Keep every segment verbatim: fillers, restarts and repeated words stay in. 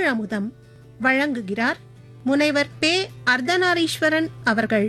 தமிழமுதம் வழங்குகிறார் முனைவர் பே அர்த்தநாரீஸ்வரன் அவர்கள்.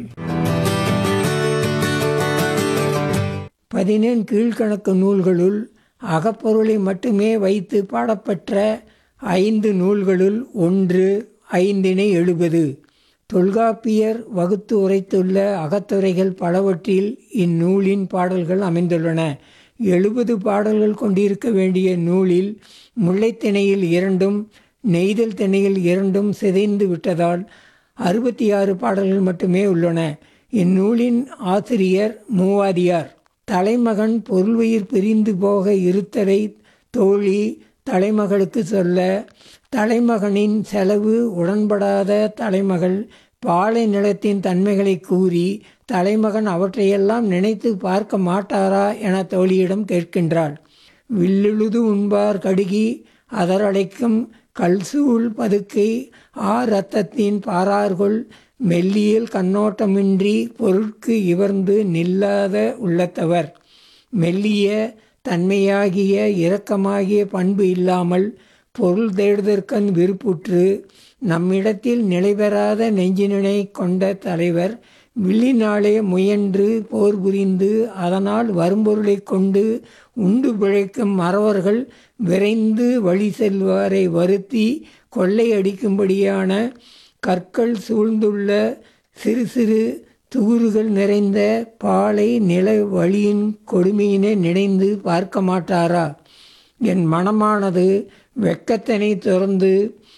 பதினெண் கீழ்கணக்கு நூல்களுள் அகப்பொருளை மட்டுமே வைத்து பாடப்பெற்ற ஐந்து நூல்களுள் ஒன்று ஐந்தினை எழுபது. தொல்காப்பியர் வகுத்து உரைத்துள்ள அகத்துறைகள் பலவற்றில் இந்நூலின் பாடல்கள் அமைந்துள்ளன. எழுபது பாடல்கள் கொண்டிருக்க வேண்டிய நூலில் முல்லைத்திணையில் இரண்டும் நெய்தல் திணையில் இரண்டும் சிதைந்து விட்டதால் அறுபத்தி ஆறு பாடல்கள் மட்டுமே உள்ளன. இந்நூலின் ஆசிரியர் மூவாதியார். தலைமகன் பொருள்வயிர் பிரிந்து போக இருத்தலை தோழி தலைமகளுக்கு சொல்ல, தலைமகனின் செலவு உடன்படாத தலைமகள் பாலை நிலத்தின் தன்மைகளை கூறி, தலைமகன் அவற்றையெல்லாம் நினைத்து பார்க்க மாட்டாரா என தோழியிடம் கேட்கின்றாள். வில்லுழுது உண்பார் கடுகி அதரடைக்கும் கல்சூழ் பதுக்கை ஆ இரத்தத்தின் பாரார்கொள் மெல்லியல் கண்ணோட்டமின்றி பொருட்கு இவர்ந்து நில்லாத உள்ளத்தவர். மெல்லிய தன்மையாகிய இரக்கமாகிய பண்பு இல்லாமல் பொருள் தேடுதற்கண் விருப்புற்று நம்மிடத்தில் நிலைபெறாத நெஞ்சினை கொண்ட தலைவர் வில்லினாலே முயன்று போர் புரிந்து அதனால் வரும்பொருளை கொண்டு உண்டு பிழைக்கும் மறவர்கள் விரைந்து வழி செல்வாரை வருத்தி கொள்ளையடிக்கும்படியான கற்கள் சூழ்ந்துள்ள சிறு சிறு தூறுகள் நிறைந்த பாலை நில வழியின் கொடுமையினை நினைந்து பார்க்க மாட்டாரா? என் மனமானது வெக்கத்தினை துறந்து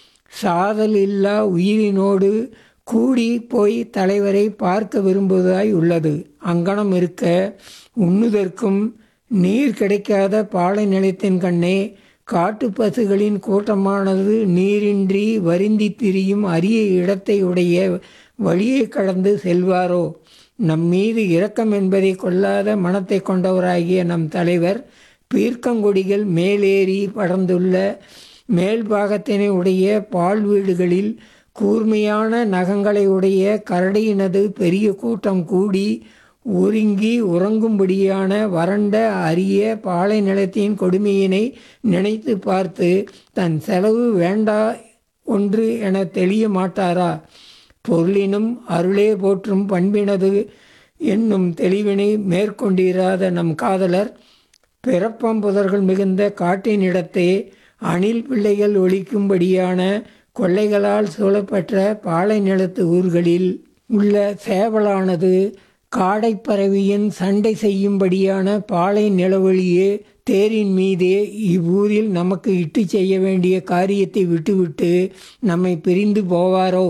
சாதல் இல்லா உயிரினோடு கூடி போய் தலைவரை பார்க்க விரும்புவதாய் உள்ளது. அங்கனம் இருக்க உண்ணுதற்கும் நீர் கிடைக்காத பாலை நிலத்தின் கண்ணே காட்டு பசுகளின் கூட்டமானது நீரின்றி வருந்தி திரியும் அரிய இடத்தை உடைய வழியை கடந்து செல்வாரோ? நம்மீது இரக்கம் என்பதை கொள்ளாத மனத்தை கொண்டவராகிய நம் தலைவர் பீர்க்கங்கொடிகள் மேலேறி படர்ந்துள்ள மேல்பாகத்தினை உடைய பால் வீடுகளில் கூர்மையான நகங்களை உடைய கரடியினது பெரிய கூட்டம் கூடி ஒருங்கி உறங்கும்படியான வறண்ட அரிய பாலை நிலத்தின் கொடுமையினை நினைத்து பார்த்து தன் செலவு வேண்டா ஒன்று என தெளிய மாட்டாரா? பொருளினும் அருளே போற்றும் பண்பினது என்னும் தெளிவினை மேற்கொண்டிராத நம் காதலர் பிறப்பம்புதர்கள் மிகுந்த காட்டினிடத்தே அணில் பிள்ளைகள் ஒழிக்கும்படியான கொள்ளைகளால் சூழப்பெற்ற பாலை நிலத்து ஊர்களில் உள்ள சேவலானது காடைப்பறவையின் சண்டை செய்யும்படியான பாலை நிலவழியே தேரின் மீதே இவ்வூரில் நமக்கு இட்டு செய்ய வேண்டிய காரியத்தை விட்டுவிட்டு நம்மை பிரிந்து போவாரோ?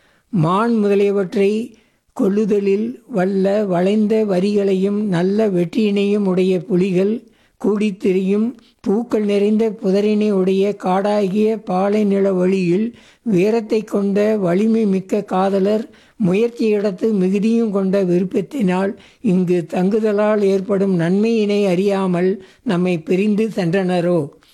மான் முதலியவற்றை கொள்ளுதலில் வல்ல வளைந்த வரிகளையும் நல்ல வெற்றியினையும் உடைய புலிகள் கூடித்திரியும் பூக்கள் நிறைந்த புதரினை உடைய காடாகிய பாலை நில வழியில் வீரத்தை கொண்ட வலிமை மிக்க காதலர் முயற்சியிடத்து மிகுதியும் கொண்ட விருப்பத்தினால் இங்கு தங்குதலால் ஏற்படும் நன்மையினை அறியாமல் நம்மை பிரிந்து சென்றனரோ?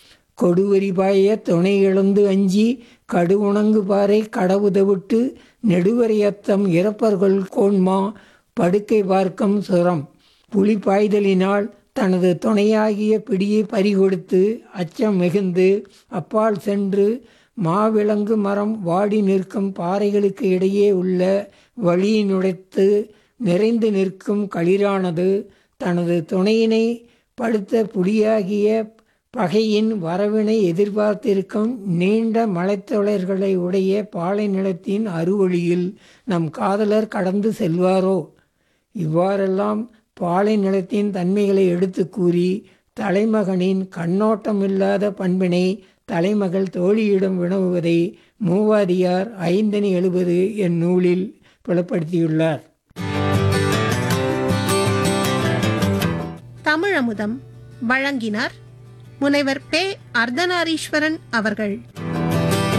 கொடுவரிபாய துணை இழந்து அஞ்சி கடுவுணங்கு பாறை கடவுதவிட்டு நெடுவரையத்தம் இறப்பர்கள் கோன்மா படுக்கை பார்க்கும் சுரம். புலி பாய்தலினால் தனது துணையாகிய பிடியை பறிகொடுத்து அச்சம் மிகுந்து அப்பால் சென்று மாவிலங்கு மரம் வாடி நிற்கும் பாறைகளுக்கு இடையே உள்ள வழியினுடைத்து நிறைந்து நிற்கும் களிரானது தனது துணையினை படுத்த புலியாகிய பகையின் வரவினை எதிர்பார்த்திருக்கும் நீண்ட மலைத்தொடர்களை உடைய பாலை நிலத்தின் அறுவழியில் நம் காதலர் கடந்து செல்வாரோ? இவ்வாறெல்லாம் பாலை நிலத்தின் தன்மைகளை எடுத்து கூறி தலைமகனின் கண்ணோட்டமில்லாத பண்பினை தலைமகள் தோழியிடம் வினவுவதை மூவாதியார் ஐந்தினை எழுபது என் நூலில் புலப்படுத்தியுள்ளார். தமிழமுதம் வழங்கினார் முனைவர் பே அர்த்தநாரீஸ்வரன் அவர்கள்.